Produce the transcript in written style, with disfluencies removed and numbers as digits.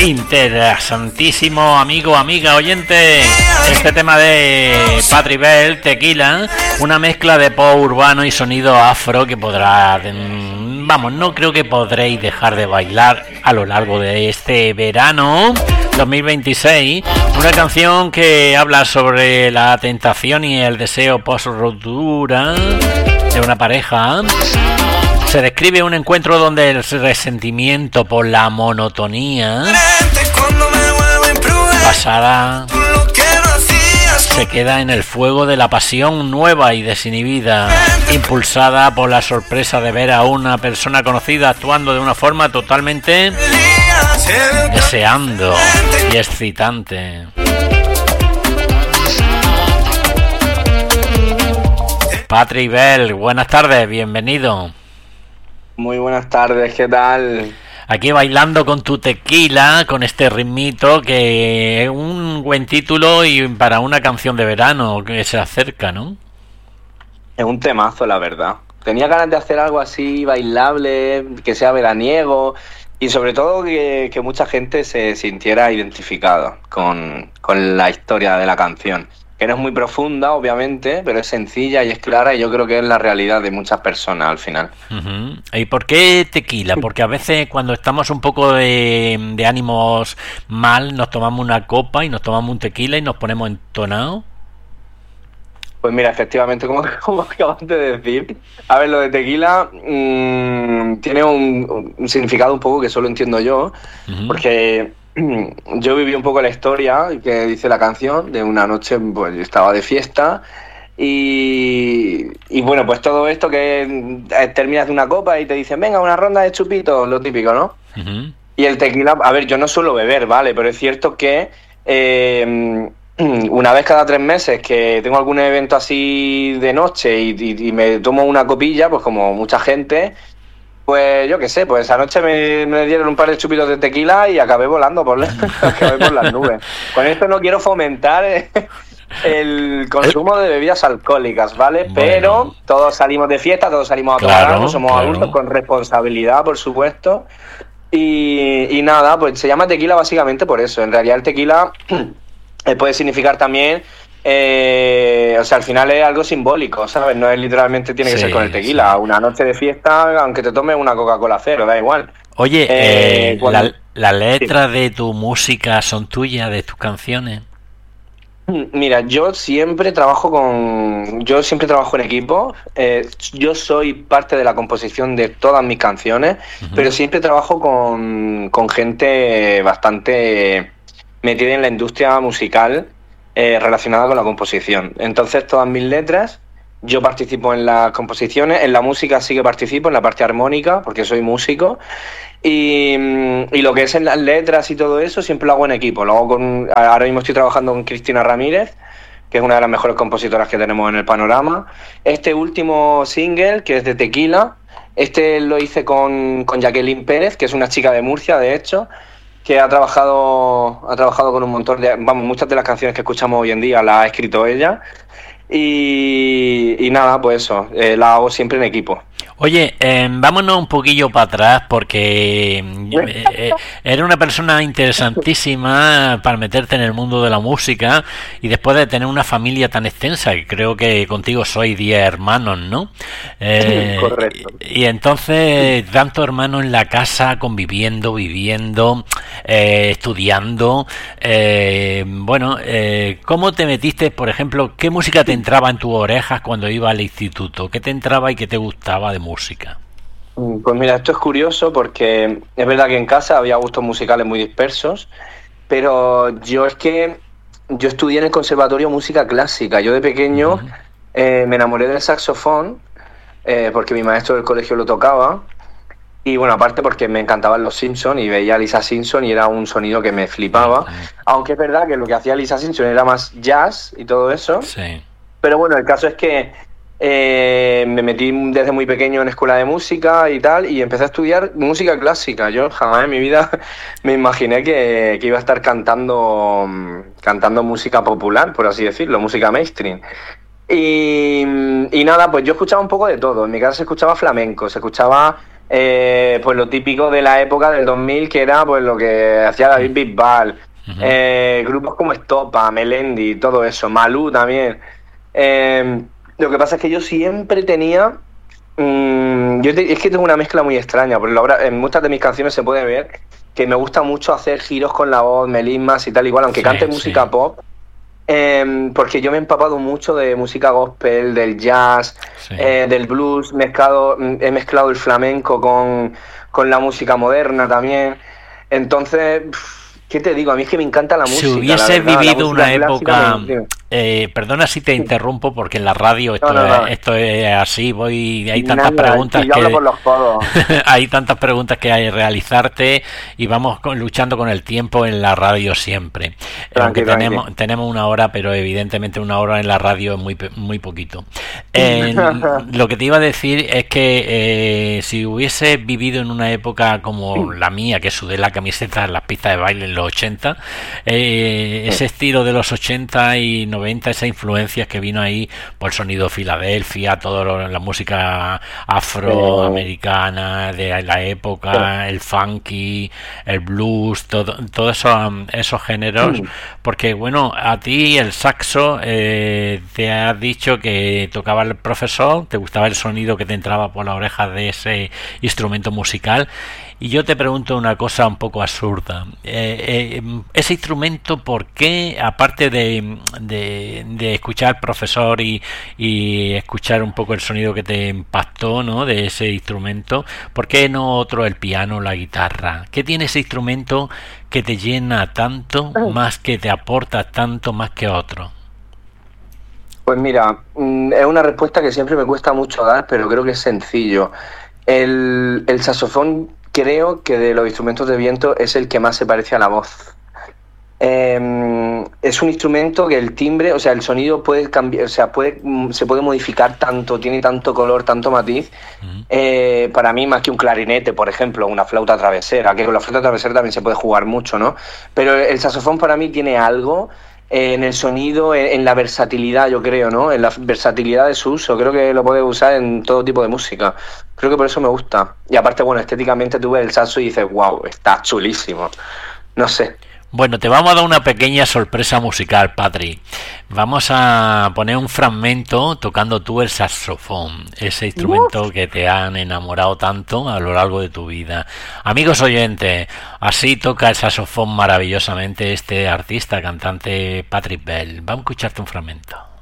Interesantísimo, amigo, amiga, oyente. Este tema de Patrick Bell, Tequila, una mezcla de pop urbano y sonido afro que podrá, vamos, no creo que podréis dejar de bailar a lo largo de este verano 2026. Una canción que habla sobre la tentación y el deseo post-ruptura de una pareja. Se describe un encuentro donde el resentimiento por la monotonía pasada se queda en el fuego de la pasión nueva y desinhibida, impulsada por la sorpresa de ver a una persona conocida actuando de una forma totalmente deseando y excitante. Patrick Bell, buenas tardes, bienvenido. Muy buenas tardes, ¿qué tal? Aquí bailando con tu tequila, con este ritmito, que es un buen título y para una canción de verano que se acerca, ¿no? Es un temazo, la verdad. Tenía ganas de hacer algo así bailable, que sea veraniego y sobre todo que mucha gente se sintiera identificada con la historia de la canción. Que no es muy profunda, obviamente, pero es sencilla y es clara y yo creo que es la realidad de muchas personas al final. Uh-huh. ¿Y por qué tequila? Porque a veces cuando estamos un poco de ánimos mal, nos tomamos una copa y nos tomamos un tequila y nos ponemos entonados. Pues mira, efectivamente, como acabas de decir, a ver, lo de tequila tiene un significado un poco que solo entiendo yo, uh-huh. Porque yo viví un poco la historia que dice la canción de una noche, pues yo estaba de fiesta y bueno, pues todo esto que terminas de una copa y te dicen, venga, una ronda de chupitos, lo típico, ¿no? Uh-huh. Y el tequila, a ver, yo no suelo beber, ¿vale? Pero es cierto que una vez cada 3 meses que tengo algún evento así de noche y me tomo una copilla, pues como mucha gente... Pues yo qué sé, pues anoche me dieron un par de chupitos de tequila y acabé volando acabé por las nubes. Con esto no quiero fomentar el consumo de bebidas alcohólicas, ¿vale? Bueno. Pero todos salimos de fiesta, todos salimos a tomar algo, somos adultos con responsabilidad, por supuesto. Y nada, pues se llama tequila básicamente por eso. En realidad el tequila puede significar también... o sea, al final es algo simbólico, ¿sabes? No es literalmente tiene que ser con el tequila. Sí. Una noche de fiesta, aunque te tomes una Coca-Cola cero, da igual. Oye, ¿las letras de tu música son tuyas, de tus canciones? Mira, yo siempre trabajo en equipo. Yo soy parte de la composición de todas mis canciones, uh-huh. Pero siempre trabajo con gente bastante metida en la industria musical. Relacionada con la composición. Entonces todas mis letras, yo participo en las composiciones, en la música sí que participo, en la parte armónica, porque soy músico, y lo que es en las letras y todo eso siempre lo hago en equipo. Lo hago ahora mismo estoy trabajando con Cristina Ramírez, que es una de las mejores compositoras que tenemos en el panorama. Este último single, que es de Tequila, lo hice con Jacqueline Pérez, que es una chica de Murcia, de hecho, que ha trabajado con un montón de... Vamos, muchas de las canciones que escuchamos hoy en día las ha escrito ella. Y nada, pues eso, la hago siempre en equipo. Oye, vámonos un poquillo para atrás porque eres una persona interesantísima para meterte en el mundo de la música y después de tener una familia tan extensa, que creo que contigo sois 10 hermanos, ¿no? Correcto. Y entonces, tantos hermanos en la casa, conviviendo, viviendo, estudiando. ¿Cómo te metiste, por ejemplo, qué música te entraba en tus orejas cuando ibas al instituto? ¿Qué te entraba y qué te gustaba de música? Pues mira, esto es curioso porque es verdad que en casa había gustos musicales muy dispersos, pero yo estudié en el conservatorio música clásica. Yo de pequeño uh-huh. Me enamoré del saxofón porque mi maestro del colegio lo tocaba y bueno, aparte porque me encantaban los Simpsons y veía a Lisa Simpson y era un sonido que me flipaba, uh-huh. Aunque es verdad que lo que hacía Lisa Simpson era más jazz y todo eso, sí. Pero bueno, el caso es que me metí desde muy pequeño en escuela de música y tal, y empecé a estudiar música clásica. Yo jamás en mi vida me imaginé que iba a estar cantando música popular, por así decirlo, música mainstream. Y nada, pues yo escuchaba un poco de todo. En mi casa se escuchaba flamenco, se escuchaba pues lo típico de la época del 2000, que era pues lo que hacía David Bisbal, grupos como Estopa, Melendi, todo eso, Malú también. Lo que pasa es que yo siempre tenía... es que tengo una mezcla muy extraña, porque en muchas de mis canciones se puede ver que me gusta mucho hacer giros con la voz, melismas y tal igual, aunque cante música pop, porque yo me he empapado mucho de música gospel, del jazz, del blues, he mezclado el flamenco con la música moderna también. Entonces, ¿qué te digo? A mí es que me encanta la música. Si hubiese vivido una época... clásica, perdona si te interrumpo, porque en la radio esto es así, hay tantas preguntas yo hablo por los codos. hay tantas preguntas que hay que realizarte y vamos luchando con el tiempo en la radio siempre. Aunque tenemos una hora, pero evidentemente una hora en la radio es muy poquito. Lo que te iba a decir es que si hubiese vivido en una época como la mía, que sudé la camiseta en las pistas de baile en los 80, ese estilo de los 80 y 90, esas influencias que vino ahí por el sonido Filadelfia, toda la música afroamericana de la época, el funky, el blues, todos esos géneros, porque bueno, a ti el saxo te has dicho que tocaba el profesor, te gustaba el sonido que te entraba por la oreja de ese instrumento musical. Y yo te pregunto una cosa un poco absurda. Ese instrumento, ¿por qué, aparte de escuchar al profesor y escuchar un poco el sonido que te impactó, ¿no?, de ese instrumento, por qué no otro, el piano, la guitarra? ¿Qué tiene ese instrumento que te llena tanto, más que te aporta tanto más que otro? Pues mira, es una respuesta que siempre me cuesta mucho dar, pero creo que es sencillo. El saxofón, creo que de los instrumentos de viento es el que más se parece a la voz. Es un instrumento que el timbre, o sea, el sonido puede cambiar, o sea, se puede modificar tanto, tiene tanto color, tanto matiz. Para mí, más que un clarinete, por ejemplo, una flauta travesera, que con la flauta travesera también se puede jugar mucho, ¿no? Pero el saxofón para mí tiene algo en el sonido, en la versatilidad, yo creo, ¿no? En la versatilidad de su uso. Creo que lo puedes usar en todo tipo de música. Creo que por eso me gusta. Y aparte, bueno, estéticamente tú ves el saxo y dices, wow, está chulísimo. No sé. Bueno, te vamos a dar una pequeña sorpresa musical, Patri. Vamos a poner un fragmento tocando tú el saxofón, ese instrumento que te han enamorado tanto a lo largo de tu vida. Amigos oyentes, así toca el saxofón maravillosamente este artista, cantante Patrick Bell. Vamos a escucharte un fragmento.